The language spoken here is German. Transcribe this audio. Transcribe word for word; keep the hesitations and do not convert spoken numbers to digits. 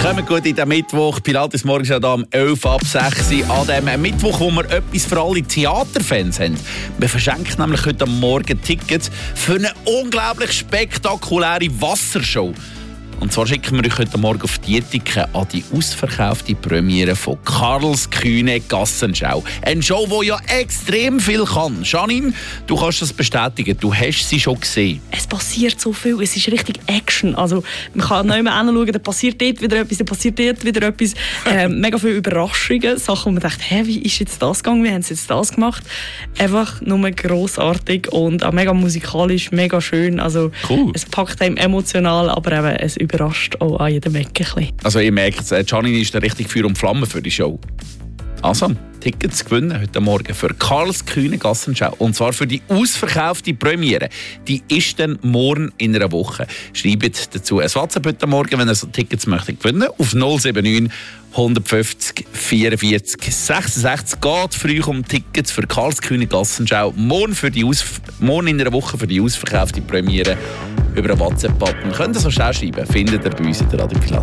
Kommen gut in den Mittwoch. Pilates morgens ja da um elf ab sechs an dem Mittwoch, wo wir etwas für alle Theaterfans haben. Wir verschenken nämlich heute Morgen Tickets für eine unglaublich spektakuläre Wassershow. Und zwar schicken wir euch heute Morgen auf die Tickets an die ausverkaufte Premiere von Karls Kühne Gassenschau. Eine Show, die ja extrem viel kann. Janine, du kannst das bestätigen. Du hast sie schon gesehen. Es passiert so viel. Es ist richtig Action. Also, man kann nicht mehr hinschauen, da passiert dort wieder etwas, da passiert dort wieder etwas. Ähm, mega viele Überraschungen. Sachen, wo man denkt, hä, wie ist jetzt das gegangen? Wie haben sie jetzt das gemacht? Einfach nur grossartig und auch mega musikalisch, mega schön. Also, cool. Es packt einem emotional, aber eben, es überrascht auch an jedem Ecke ein bisschen. Also ihr merkt, Janine ist der richtig Feuer und Flamme für die Show. Also, Tickets gewinnen heute Morgen für Karls Kühne Gassenschau. Und zwar für die ausverkaufte Premiere. Die ist dann morgen in einer Woche. Schreibt dazu ein WhatsApp heute Morgen, wenn ihr so Tickets möchtet gewinnen, auf null sieben neun hundertfünfzig vierundvierzig sechsundsechzig. Geht für euch um Tickets für Karls Kühne Gassenschau. Morgen, für die Aus- morgen in einer Woche für die ausverkaufte Premiere über einen WhatsApp-Button. Könnt ihr so schnell schreiben, findet ihr bei uns in der Radio Pilatus.